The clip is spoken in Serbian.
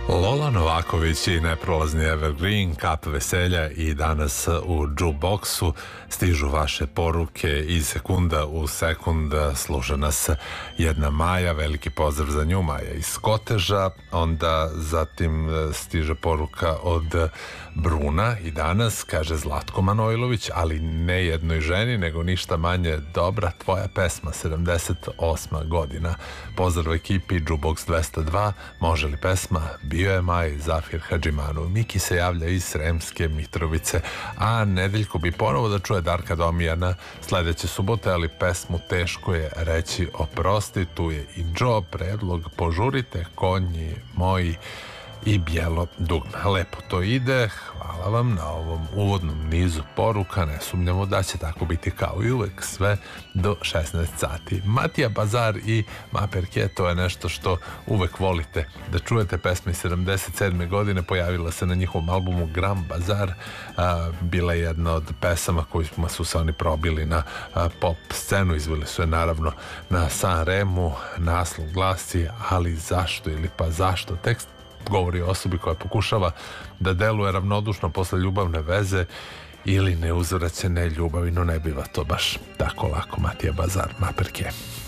Lola Novaković i neprolazni Evergreen, kap veselja i danas u Jukeboxu stižu vaše poruke iz sekunda u sekund. Sluša nas jedna Maja, veliki pozdrav za nju, Maja iz Koteža. Onda zatim stiže poruka od Bruna i danas, kaže Zlatko Manojlović, ali ne jednoj ženi, nego ništa manje dobra tvoja pesma, 78. godina. Pozdrav ekipi Jukebox 202, može li pesma? Bio je maj, Zafir Hadžimanov. Miki se javlja iz Sremske Mitrovice, a Nedeljko bi ponovo da čuje Darka Domijana sledeće subote, ali pesmu teško je reći oprosti. Tu je i Joe, predlog požurite, konji moji i bijelo dugme. Lepo to ide, hvala vam na ovom uvodnom nizu poruka, ne sumnjamo da će tako biti kao i uvek sve do 16 sati. Matija Bazar i Maperke, to je nešto što uvek volite da čujete. Pesma iz 77. godine pojavila se na njihovom albumu Grand Bazar, bila je jedna od pesama kojima su se oni probili na pop scenu, izveli su je naravno na San Remu, naslov glasi Ali zašto ili pa zašto. Tekst govori o osobi koja pokušava da deluje ravnodušno posle ljubavne veze ili neuzvraćene ljubavi, no ne biva to baš tako lako. Matija Bazar, Maperke.